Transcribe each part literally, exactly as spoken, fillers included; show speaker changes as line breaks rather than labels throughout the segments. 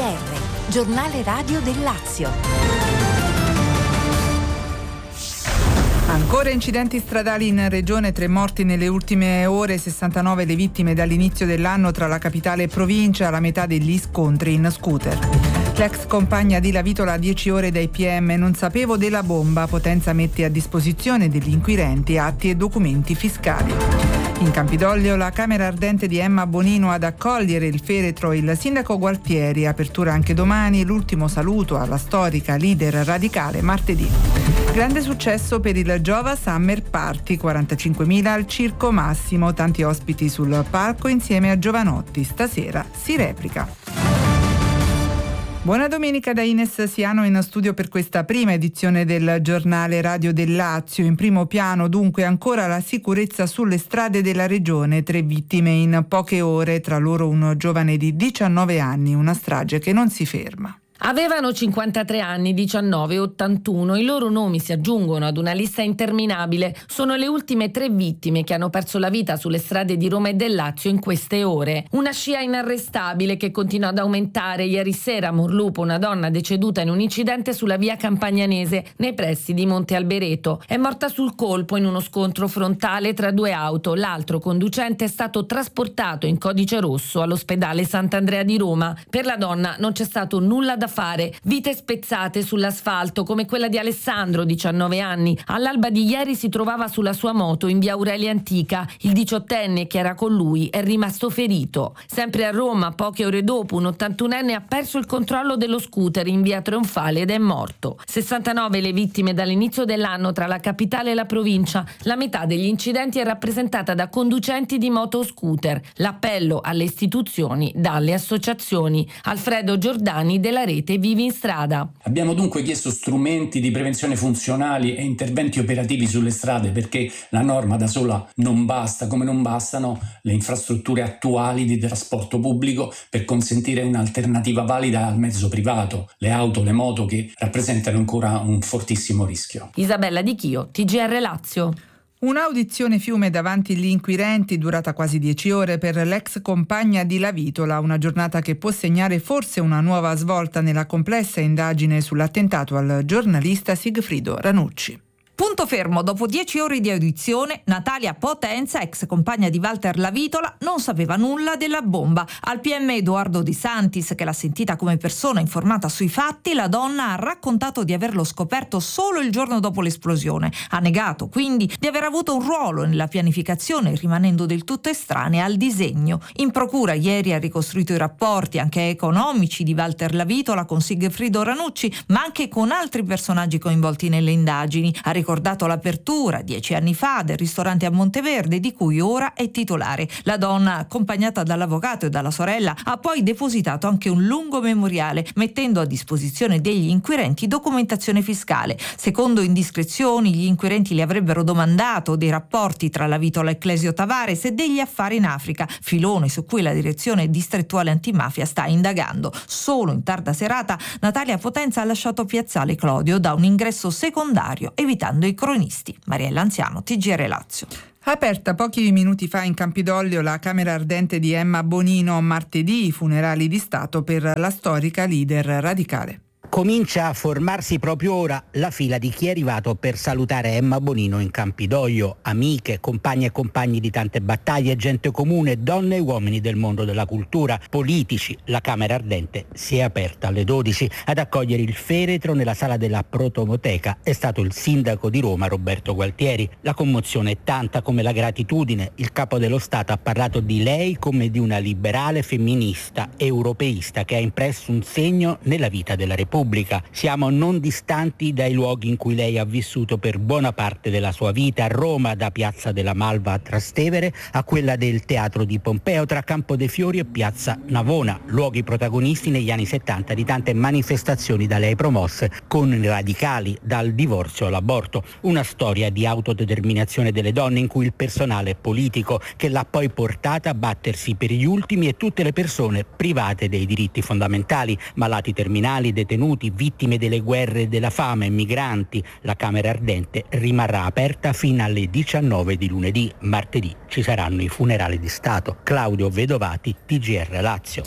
R, giornale radio del Lazio.
Ancora incidenti stradali in regione, tre morti nelle ultime ore, sessantanove le vittime dall'inizio dell'anno tra la capitale e provincia, la metà degli scontri in scooter. L'ex compagna di Lavitola a dieci ore dai P M, non sapevo della bomba, Potenza mette a disposizione degli inquirenti atti e documenti fiscali. In Campidoglio la Camera Ardente di Emma Bonino ad accogliere il feretro il sindaco Gualtieri, apertura anche domani, l'ultimo saluto alla storica leader radicale martedì. Grande successo per il Giova Summer Party, quarantacinquemila al Circo Massimo, tanti ospiti sul palco insieme a Giovanotti, stasera si replica. Buona domenica da Ines Siano in studio per questa prima edizione del giornale radio del Lazio. In primo piano dunque ancora la sicurezza sulle strade della regione, tre vittime in poche ore, tra loro un giovane di diciannove anni, una strage che non si ferma.
Avevano cinquantatré anni, diciannove e ottantuno. I loro nomi si aggiungono ad una lista interminabile. Sono le ultime tre vittime che hanno perso la vita sulle strade di Roma e del Lazio in queste ore. Una scia inarrestabile che continua ad aumentare. Ieri sera a Morlupo una donna deceduta in un incidente sulla via Campagnanese nei pressi di Monte Albereto. È morta sul colpo in uno scontro frontale tra due auto. L'altro conducente è stato trasportato in codice rosso all'ospedale Sant'Andrea di Roma. Per la donna non c'è stato nulla da fare, vite spezzate sull'asfalto come quella di Alessandro, diciannove anni. All'alba di ieri si trovava sulla sua moto in via Aurelia Antica. Il diciottenne che era con lui è rimasto ferito. Sempre a Roma, poche ore dopo, un ottantunenne ha perso il controllo dello scooter in via Trionfale ed è morto. sessantanove le vittime dall'inizio dell'anno tra la capitale e la provincia. La metà degli incidenti è rappresentata da conducenti di moto o scooter. L'appello alle istituzioni dalle associazioni. Alfredo Giordani della rete Vivi in Strada.
Abbiamo dunque chiesto strumenti di prevenzione funzionali e interventi operativi sulle strade, perché la norma da sola non basta, come non bastano le infrastrutture attuali di trasporto pubblico per consentire un'alternativa valida al mezzo privato, le auto, le moto che rappresentano ancora un fortissimo rischio.
Isabella Di Chio, T G R Lazio.
Un'audizione fiume davanti agli inquirenti durata quasi dieci ore per l'ex compagna di Lavitola, una giornata che può segnare forse una nuova svolta nella complessa indagine sull'attentato al giornalista Sigfrido Ranucci.
Punto fermo, dopo dieci ore di audizione, Natalia Potenza, ex compagna di Walter Lavitola, non sapeva nulla della bomba. Al P M Edoardo Di Santis, che l'ha sentita come persona informata sui fatti, la donna ha raccontato di averlo scoperto solo il giorno dopo l'esplosione. Ha negato quindi di aver avuto un ruolo nella pianificazione, rimanendo del tutto estranea al disegno. In procura ieri ha ricostruito i rapporti, anche economici, di Walter Lavitola con Sigfrido Ranucci, ma anche con altri personaggi coinvolti nelle indagini. Ha ricordato l'apertura dieci anni fa del ristorante a Monteverde, di cui ora è titolare. La donna, accompagnata dall'avvocato e dalla sorella, ha poi depositato anche un lungo memoriale, mettendo a disposizione degli inquirenti documentazione fiscale. Secondo indiscrezioni, gli inquirenti le avrebbero domandato dei rapporti tra Lavitola e Clesio Tavares e degli affari in Africa, filone su cui la direzione distrettuale antimafia sta indagando. Solo in tarda serata Natalia Potenza ha lasciato Piazzale Clodio da un ingresso secondario, evitando i cronisti. Mariella Anziano, T G R Lazio.
Aperta pochi minuti fa in Campidoglio la Camera Ardente di Emma Bonino, martedì i funerali di Stato per la storica leader radicale.
Comincia a formarsi proprio ora la fila di chi è arrivato per salutare Emma Bonino in Campidoglio. Amiche, compagne e compagni di tante battaglie, gente comune, donne e uomini del mondo della cultura, politici. La Camera Ardente si è aperta alle dodici. Ad accogliere il feretro nella sala della Protomoteca è stato il sindaco di Roma Roberto Gualtieri. La commozione è tanta come la gratitudine. Il capo dello Stato ha parlato di lei come di una liberale femminista europeista che ha impresso un segno nella vita della Repubblica. Siamo non distanti dai luoghi in cui lei ha vissuto per buona parte della sua vita, a Roma, da Piazza della Malva a Trastevere a quella del Teatro di Pompeo, tra Campo dei Fiori e Piazza Navona, luoghi protagonisti negli anni settanta di tante manifestazioni da lei promosse con i radicali, dal divorzio all'aborto. Una storia di autodeterminazione delle donne in cui il personale politico che l'ha poi portata a battersi per gli ultimi e tutte le persone private dei diritti fondamentali, malati terminali, detenuti, vittime delle guerre e della fame, migranti. La Camera Ardente rimarrà aperta fino alle diciannove di lunedì. Martedì ci saranno i funerali di Stato. Claudio Vedovati, T G R Lazio.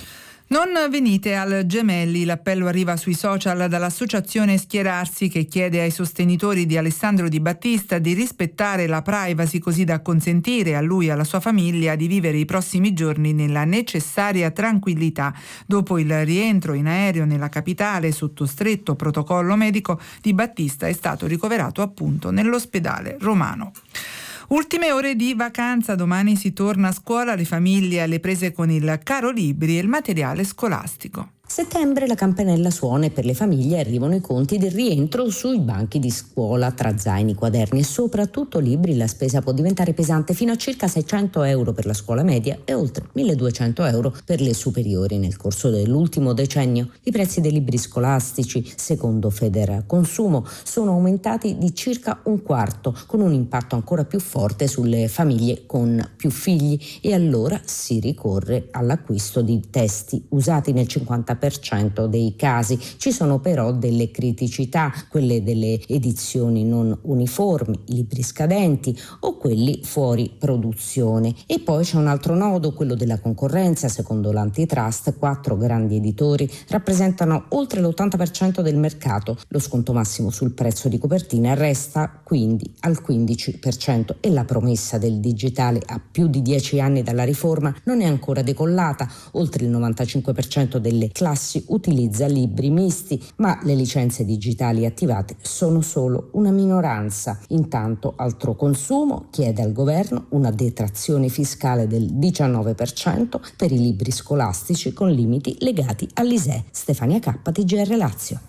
Non venite al Gemelli, l'appello arriva sui social dall'associazione Schierarsi, che chiede ai sostenitori di Alessandro Di Battista di rispettare la privacy così da consentire a lui e alla sua famiglia di vivere i prossimi giorni nella necessaria tranquillità. Dopo il rientro in aereo nella capitale sotto stretto protocollo medico, Di Battista è stato ricoverato appunto nell'ospedale romano. Ultime ore di vacanza, domani si torna a scuola, le famiglie alle prese con il caro libri e il materiale scolastico.
Settembre la campanella suona e per le famiglie arrivano i conti del rientro sui banchi di scuola. Tra zaini, quaderni e soprattutto libri la spesa può diventare pesante, fino a circa seicento euro per la scuola media e oltre milleduecento euro per le superiori. Nel corso dell'ultimo decennio i prezzi dei libri scolastici, secondo Federconsumo, sono aumentati di circa un quarto, con un impatto ancora più forte sulle famiglie con più figli, e allora si ricorre all'acquisto di testi usati nel cinquanta per cento dei casi. Ci sono però delle criticità, quelle delle edizioni non uniformi, i libri scadenti o quelli fuori produzione. E poi c'è un altro nodo, quello della concorrenza. Secondo l'antitrust, quattro grandi editori rappresentano oltre l'ottanta per cento del mercato. Lo sconto massimo sul prezzo di copertina resta quindi al quindici per cento e la promessa del digitale a più di dieci anni dalla riforma non è ancora decollata. Oltre il novantacinque per cento delle classi utilizza libri misti, ma le licenze digitali attivate sono solo una minoranza. Intanto Altro Consumo chiede al governo una detrazione fiscale del diciannove per cento per i libri scolastici con limiti legati all'I S E E. Stefania Cappa, T G R Lazio.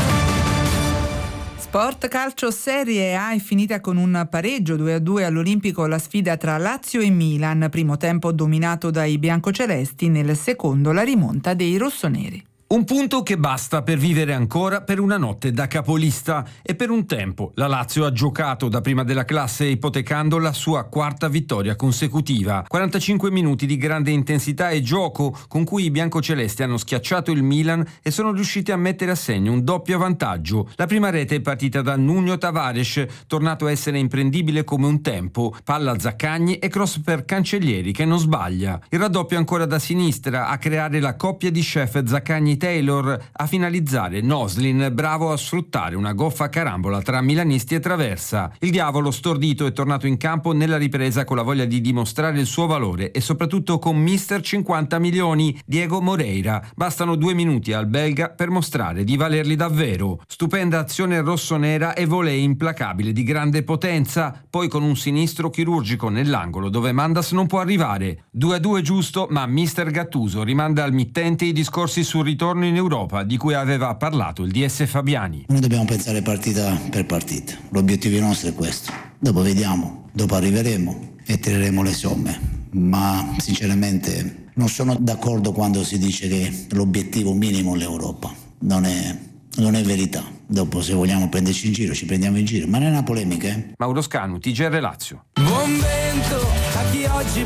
Sport, calcio, Serie A è finita con un pareggio due a due all'Olimpico la sfida tra Lazio e Milan, primo tempo dominato dai biancocelesti, nel secondo la rimonta dei rossoneri.
Un punto che basta per vivere ancora per una notte da capolista, e per un tempo la Lazio ha giocato da prima della classe, ipotecando la sua quarta vittoria consecutiva. quarantacinque minuti di grande intensità e gioco con cui i biancocelesti hanno schiacciato il Milan e sono riusciti a mettere a segno un doppio vantaggio. La prima rete è partita da Nuno Tavares, tornato a essere imprendibile come un tempo, palla a Zaccagni e cross per Cancellieri che non sbaglia. Il raddoppio ancora da sinistra a creare la coppia di chef Zaccagni Taylor, a finalizzare Noslin, bravo a sfruttare una goffa carambola tra milanisti e traversa. Il diavolo stordito è tornato in campo nella ripresa con la voglia di dimostrare il suo valore e soprattutto con mister cinquanta milioni, Diego Moreira. Bastano due minuti al belga per mostrare di valerli davvero. Stupenda azione rossonera e volée implacabile di grande potenza, poi con un sinistro chirurgico nell'angolo dove Mandas non può arrivare. due a due giusto, ma mister Gattuso rimanda al mittente i discorsi sul ritorno in Europa di cui aveva parlato il D S Fabiani.
Noi dobbiamo pensare partita per partita, l'obiettivo nostro è questo, dopo vediamo, dopo arriveremo e tireremo le somme, ma sinceramente non sono d'accordo quando si dice che l'obiettivo minimo è l'Europa, non è, non è verità. Dopo, se vogliamo prenderci in giro, ci prendiamo in giro, ma non è una polemica, eh?
Mauro Scanu, T G R Lazio.
Buon vento a chi oggi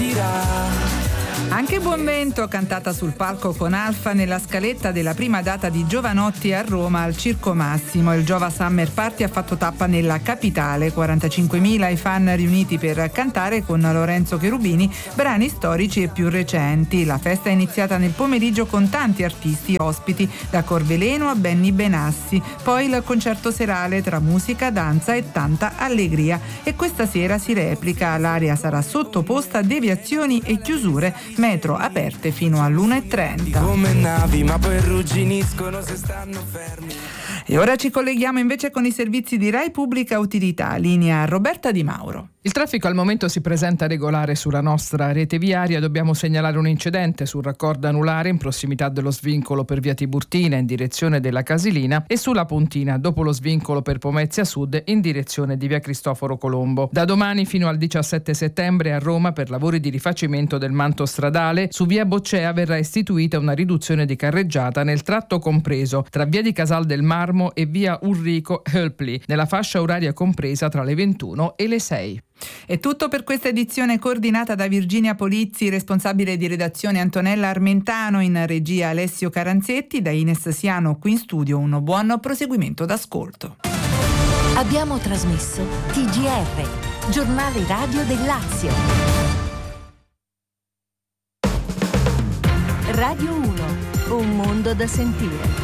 partirà.
Anche Buon Vento, cantata sul palco con Alfa nella scaletta della prima data di Giovanotti a Roma al Circo Massimo. Il Giova Summer Party ha fatto tappa nella capitale, quarantacinquemila i fan riuniti per cantare con Lorenzo Cherubini brani storici e più recenti. La festa è iniziata nel pomeriggio con tanti artisti ospiti, da Corveleno a Benny Benassi, poi il concerto serale tra musica, danza e tanta allegria, e questa sera si replica. L'area sarà sottoposta a deviazioni e chiusure, metro aperte fino all'una e trenta.
Come navi, ma poi rugginiscono se stanno fermi.
E ora ci colleghiamo invece con i servizi di Rai Pubblica Utilità, linea Roberta Di Mauro.
Il traffico al momento si presenta regolare sulla nostra rete viaria. Dobbiamo segnalare un incidente sul raccordo anulare in prossimità dello svincolo per via Tiburtina in direzione della Casilina e sulla Pontina dopo lo svincolo per Pomezia Sud in direzione di via Cristoforo Colombo. Da domani fino al diciassette settembre a Roma, per lavori di rifacimento del manto stradale, su via Boccea verrà istituita una riduzione di carreggiata nel tratto compreso tra via di Casal del Marmo e via Ulrico Hölpli, nella fascia oraria compresa tra le ventuno e le sei.
È tutto per questa edizione coordinata da Virginia Polizzi, responsabile di redazione Antonella Armentano, in regia Alessio Caranzetti, da Ines Siano qui in studio un buon proseguimento d'ascolto.
Abbiamo trasmesso T G R, giornale radio del Lazio. Radio uno, un mondo da sentire.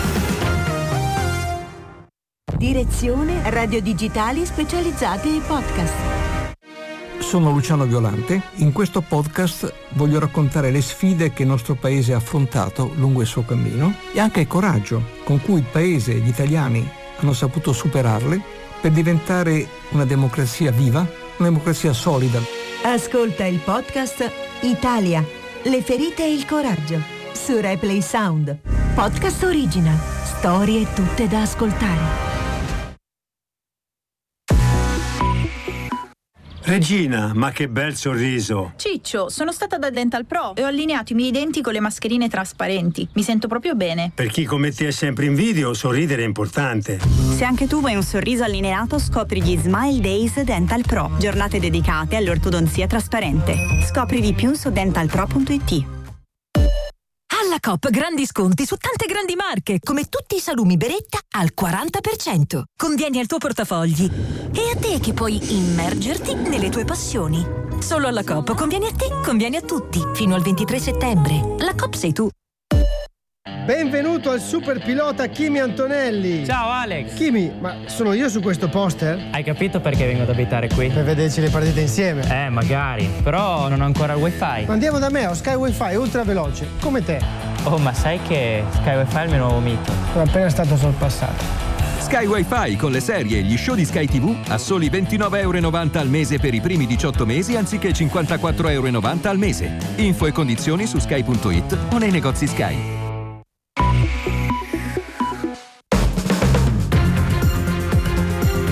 Direzione Radio Digitali Specializzate e Podcast.
Sono Luciano Violante. In questo podcast voglio raccontare le sfide che il nostro paese ha affrontato lungo il suo cammino e anche il coraggio con cui il paese e gli italiani hanno saputo superarle per diventare una democrazia viva, una democrazia solida.
Ascolta il podcast Italia, le ferite e il coraggio su Replay Sound. Podcast original, storie tutte da ascoltare.
Regina, ma che bel sorriso!
Ciccio, sono stata da Dental Pro e ho allineato i miei denti con le mascherine trasparenti. Mi sento proprio bene.
Per chi come te è sempre in video, sorridere è importante.
Se anche tu vuoi un sorriso allineato, scopri gli Smile Days Dental Pro. Giornate dedicate all'ortodonzia trasparente. Scopri di più su dental pro punto it.
Alla Coop grandi sconti su tante grandi marche, come tutti i salumi Beretta al quaranta per cento. Convieni al tuo portafogli. E a te che puoi immergerti nelle tue passioni. Solo alla Coop convieni a te, convieni a tutti. Fino al ventitré settembre. La Coop sei tu.
Benvenuto al super pilota Kimi Antonelli.
Ciao Alex.
Kimi, ma sono io su questo poster?
Hai capito perché vengo ad abitare qui?
Per vederci le partite insieme.
Eh, magari. Però non ho ancora il wifi.
Andiamo da me, ho Sky Wi-Fi ultra veloce, come te.
Oh, ma sai che Sky Wi-Fi è il mio nuovo mito?
Sono appena stato sorpassato.
Sky Wi-Fi con le serie e gli show di Sky tivù a soli ventinove e novanta euro al mese per i primi diciotto mesi anziché cinquantaquattro e novanta euro al mese. Info e condizioni su sky punto it o nei negozi Sky.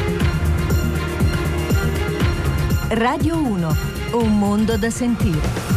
Radio uno, un mondo da sentire.